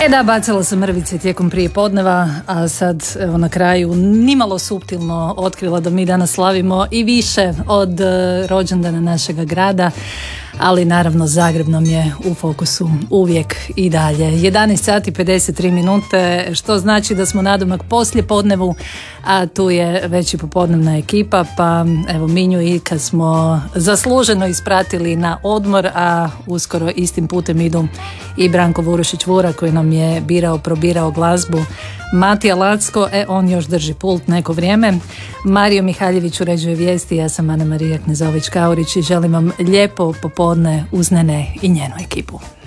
Da, bacala sam mrvice tijekom prije podneva, a sad evo na kraju nimalo suptilno otkrila da mi danas slavimo i više od rođendana našega grada, ali naravno Zagreb nam je u fokusu uvijek i dalje. 11 sati 53 minute, što znači da smo nadomak poslije podnevu, a tu je već i popodnevna ekipa, pa evo Minju i kad smo zasluženo ispratili na odmor, a uskoro istim putem idu i Branko Vurušić-Vura koji nam je probirao glazbu, Matija Lacko, on još drži pult neko vrijeme, Mario Mihaljević uređuje vijesti, ja sam Ana Marija Knezović-Kaurić i želim vam lijepo popodne uz Nene i njenu ekipu.